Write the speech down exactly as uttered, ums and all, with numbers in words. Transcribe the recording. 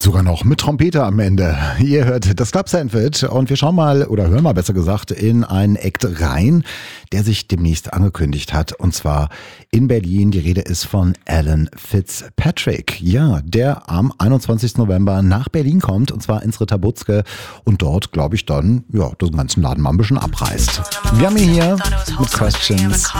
Sogar noch mit Trompete am Ende. Ihr hört das Club Sandwich und wir schauen mal, oder hören mal besser gesagt, in einen Act rein, der sich demnächst angekündigt hat. Und zwar in Berlin. Die Rede ist von Alan Fitzpatrick. Ja, der am einundzwanzigsten November nach Berlin kommt, und zwar ins Ritter Butzke. Und dort, glaube ich, dann, ja, den ganzen Laden mal ein bisschen abreißt. Wir haben ihn hier mit Questions.